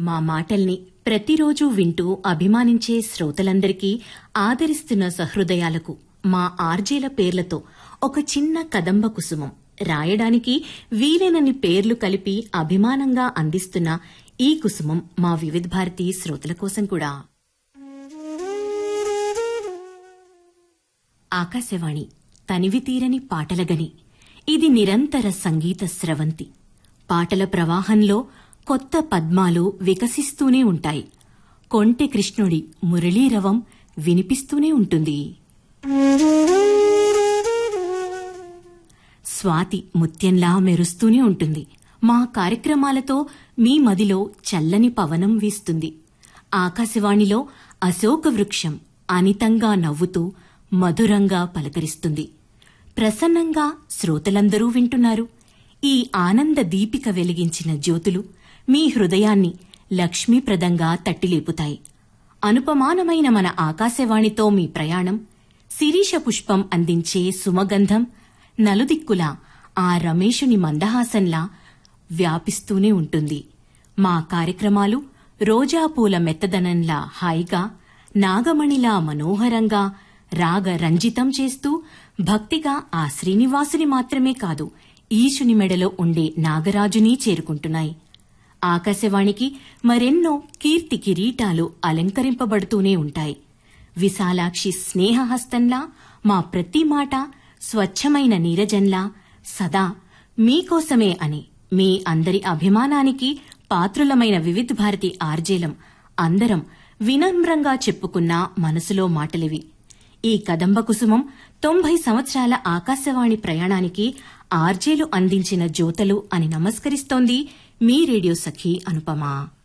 మా మాటల్ని ప్రతిరోజూ వింటూ అభిమానించే శ్రోతలందరికీ, ఆదరిస్తున్న సహృదయాలకు మా ఆర్జేల పేర్లతో ఒక చిన్న కదంబ కుసుమం రాయడానికి వీలైనన్ని పేర్లు కలిపి అభిమానంగా అందిస్తున్న ఈ కుసుమం మా వివిధ భారతి శ్రోతల కోసం కూడా. ఆకాశవాణి తనివితీరని పాటలగని, ఇది నిరంతర సంగీత స్రవంతి. పాటల ప్రవాహంలో కొత్త పద్మాలు వికసిస్తూనే ఉంటాయి. కొంటె కృష్ణుడి మురళీరవం వినిపిస్తూనే ఉంటుంది. స్వాతి ముత్యంలా మెరుస్తూనే ఉంటుంది. మా కార్యక్రమాలతో మీ మదిలో చల్లని పవనం వీస్తుంది. ఆకాశవాణిలో అశోక వృక్షం అనితంగా నవ్వుతూ మధురంగా పలకరిస్తుంది. ప్రసన్నంగా శ్రోతలందరూ వింటున్నారు. ఈ ఆనంద దీపిక వెలిగించిన జ్యోతులు మీ హృదయాన్ని లక్ష్మీప్రదంగా తట్టిలేపుతాయి. అనుపమానమైన మన ఆకాశవాణితో మీ ప్రయాణం శిరీష పుష్పం అందించే సుమగంధం నలుదిక్కులా ఆ రమేషుని మందహాసంలా వ్యాపిస్తూనే ఉంటుంది. మా కార్యక్రమాలు రోజాపూల మెత్తదనంలా హాయిగా, నాగమణిలా మనోహరంగా, రాగ రంజితం చేస్తూ భక్తిగా ఆ శ్రీనివాసుని మాత్రమే కాదు, ఈశుని మెడలో ఉండే నాగరాజునీ చేరుకుంటున్నాయి. ఆకాశవాణికి మరెన్నో కీర్తి కిరీటాలు అలంకరింపబడుతూనే ఉంటాయి. విశాలాక్షి స్నేహహస్తంలా మా ప్రతి మాట స్వచ్ఛమైన నీరజంలా సదా మీకోసమే అని మీ అందరి అభిమానానికి పాత్రులమైన వివిధ భారతి ఆర్జేలం అందరం వినమ్రంగా చెప్పుకున్న మనసులో మాటలివి. ఈ కదంబ కుసుమం 90 సంవత్సరాల ఆకాశవాణి ప్రయాణానికి ఆర్జేలు అందించిన జ్యోతలు అని నమస్కరిస్తోంది మీ రేడియో సఖి అనుపమ.